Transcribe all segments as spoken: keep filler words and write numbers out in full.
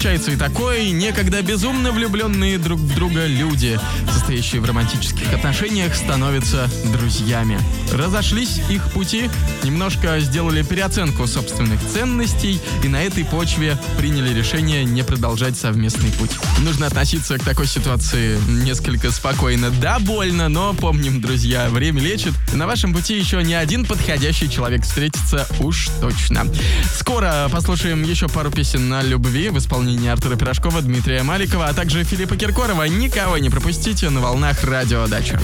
Случается и такое, некогда безумно влюбленные друг в друга люди, состоящие в романтических отношениях, становятся друзьями. Разошлись их пути, немножко сделали переоценку собственных ценностей и на этой почве приняли решение не продолжать совместный путь. Нужно относиться к такой ситуации несколько спокойно. Да, больно, но помним, друзья, время лечит. На вашем пути еще не один подходящий человек встретится уж точно. Скоро послушаем еще пару песен на любви в исполнении Артура Пирожкова, Дмитрия Маликова, а также Филиппа Киркорова. Никого не пропустите на волнах Радио Дача.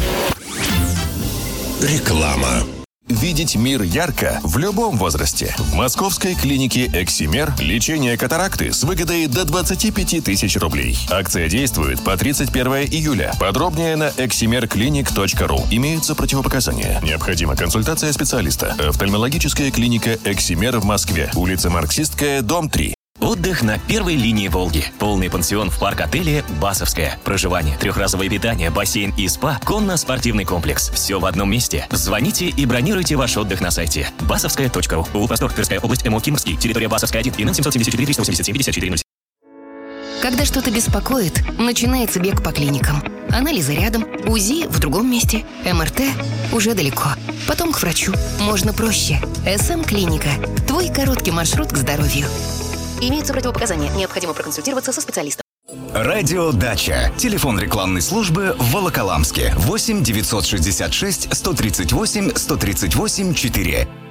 Реклама. Видеть мир ярко в любом возрасте. В Московской клинике «Эксимер» лечение катаракты с выгодой до двадцати пяти тысяч рублей. Акция действует по тридцать первое июля. Подробнее на эксимер клиник точка ру. Имеются противопоказания. Необходима консультация специалиста. Офтальмологическая клиника «Эксимер» в Москве. Улица Марксистская, дом три. Отдых на первой линии Волги. Полный пансион в парк-отеле «Басовская». Проживание, трехразовое питание, бассейн и спа, конно-спортивный комплекс. Все в одном месте. Звоните и бронируйте ваш отдых на сайте басовская точка ру. Улус-Простор, Тверская область, МО Кимрский, территория Басовская один, ИН семь семь четыре триста восемьдесят семь пятьдесят четыре ноль. Когда что-то беспокоит, начинается бег по клиникам. Анализы рядом, УЗИ в другом месте, МРТ уже далеко. Потом к врачу. Можно проще. СМ-клиника. Твой короткий маршрут к здоровью. Имеются противопоказания. Необходимо проконсультироваться со специалистом. Радио Дача. Телефон рекламной службы в Волоколамске. восемь девятьсот шестьдесят шесть сто тридцать восемь сто тридцать восемь четыре.